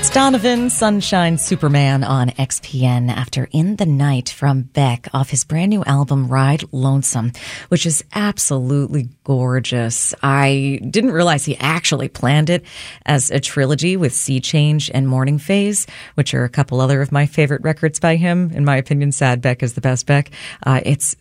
That's Donovan, Sunshine Superman on XPN after In the Night from Beck off his brand new album Ride Lonesome, which is absolutely gorgeous. I didn't realize he actually planned it as a trilogy with Sea Change and Morning Phase, which are a couple other of my favorite records by him. In my opinion, Sad Beck is the best Beck. It's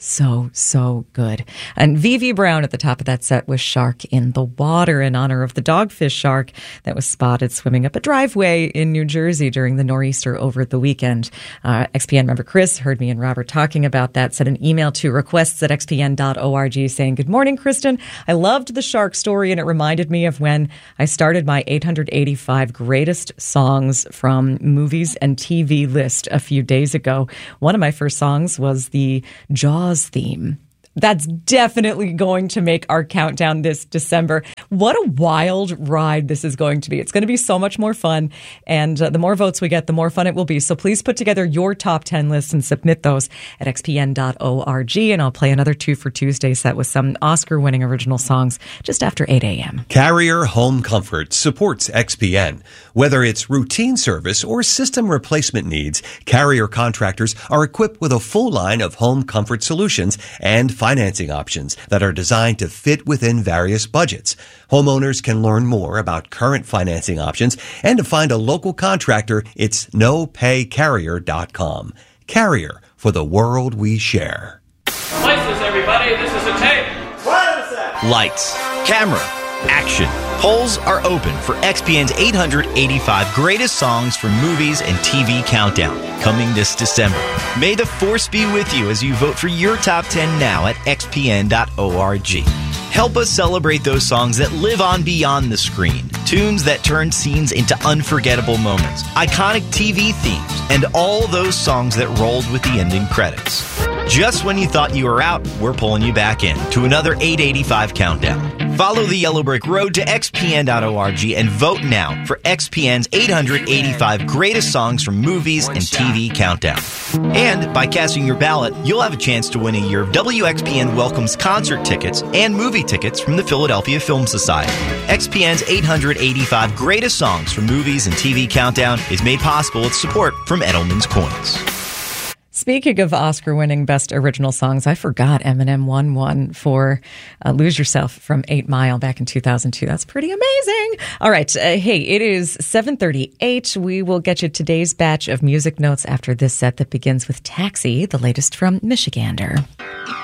so good. And VV Brown at the top of that set was Shark in the Water in honor of the dogfish shark that was spotted swimming up a driveway in New Jersey during the nor'easter over the weekend. XPN member Chris heard me and Robert talking about that, sent an email to requests@xpn.org saying, "Good morning, Kristen. I loved the shark story, and it reminded me of when I started my 885 greatest songs from movies and TV list a few days ago. One of my first songs was the Jaws theme." That's definitely going to make our countdown this December. What a wild ride this is going to be. It's going to be so much more fun. And the more votes we get, the more fun it will be. So please put together your top 10 lists and submit those at xpn.org. And I'll play another 2 for Tuesday set with some Oscar-winning original songs just after 8 a.m. Carrier Home Comfort supports XPN. Whether it's routine service or system replacement needs, Carrier contractors are equipped with a full line of home comfort solutions and financing options that are designed to fit within various budgets. Homeowners can learn more about current financing options and to find a local contractor. It's nopaycarrier.com. Carrier, for the world we share. License, everybody. This is a tape. What is that? Lights, camera, action. Polls are open for XPN's 885 greatest songs from movies and TV countdown, coming this December. May the force be with you as you vote for your top 10 now at xpn.org. Help us celebrate those songs that live on beyond the screen, tunes that turn scenes into unforgettable moments, iconic TV themes, and all those songs that rolled with the ending credits. Just when you thought you were out, we're pulling you back in to another 885 countdown. Follow the yellow brick road to xpn.org and vote now for XPN's 885 greatest songs from movies and TV countdown. And by casting your ballot, you'll have a chance to win a year of WXPN Welcomes concert tickets and movie tickets from the Philadelphia Film Society. XPN's 885 greatest songs from movies and TV countdown is made possible with support from Edelman's Coins. Speaking of Oscar-winning Best Original Songs, I forgot Eminem won one for Lose Yourself from 8 Mile back in 2002. That's pretty amazing. All right. Hey, it is 7:38. We will get you today's batch of music notes after this set that begins with Taxi, the latest from Michigander.